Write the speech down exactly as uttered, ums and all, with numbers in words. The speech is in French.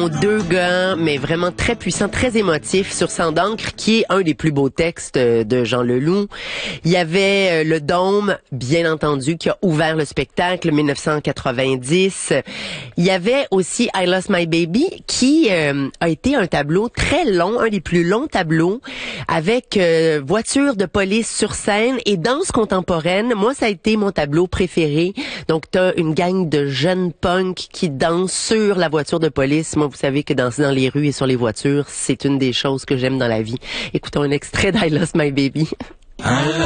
tableau, deux gars, mais vraiment très puissants, très émotifs, sur Sang d'encre, qui est un des plus beaux textes de Jean Leloup. Il y avait Le Dôme, bien entendu, qui a ouvert le spectacle, mille neuf cent quatre-vingt-dix. Il y avait aussi I Lost My Baby, qui euh, a été un tableau très long, un des plus longs tableaux, avec euh, voiture de police sur scène et danse contemporaine. Moi, ça a été mon tableau préféré. Donc, t'as une gang de jeunes punks qui dansent sur la voiture de police. Moi, vous savez que danser dans les rues et sur les voitures, c'est une des choses que j'aime dans la vie. Écoutons un extrait d'I Lost My Baby.